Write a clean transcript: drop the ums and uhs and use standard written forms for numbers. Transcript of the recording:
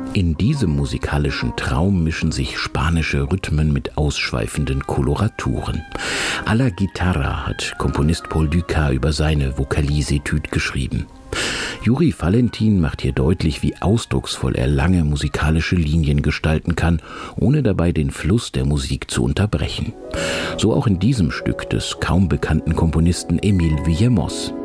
In diesem musikalischen Traum mischen sich spanische Rhythmen mit ausschweifenden Koloraturen. A la Guitarra hat Komponist Paul Dukas über seine Vocalises-Etude geschrieben. Juri Valentin macht hier deutlich, wie ausdrucksvoll er lange musikalische Linien gestalten kann, ohne dabei den Fluss der Musik zu unterbrechen. So auch in diesem Stück des kaum bekannten Komponisten Émile Villemos.